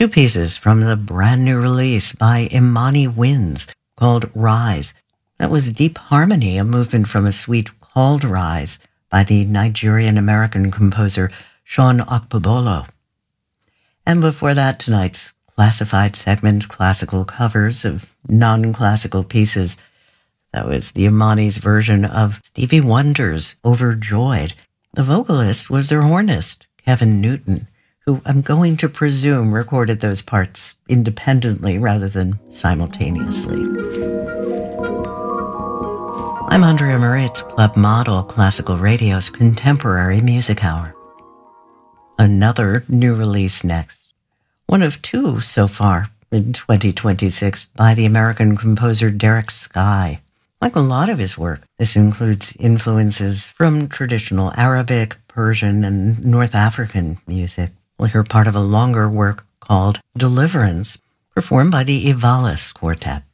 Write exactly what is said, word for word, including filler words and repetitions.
Two pieces from the brand new release by Imani Winds called Rise. That was Deep Harmony, a movement from a suite called Rise by the Nigerian-American composer Sean Okpebolo. And before that, tonight's classified segment, classical covers of non-classical pieces. That was the Imani's version of Stevie Wonder's Overjoyed. The vocalist was their hornist, Kevin Newton, who I'm going to presume recorded those parts independently rather than simultaneously. I'm Andrea Murray. It's Club Model, Classical Radio's Contemporary Music Hour. Another new release next. One of two so far in twenty twenty-six by the American composer Derek Sky. Like a lot of his work, this includes influences from traditional Arabic, Persian, and North African music. We'll hear part of a longer work called Deliverance, performed by the Ivalis Quartet.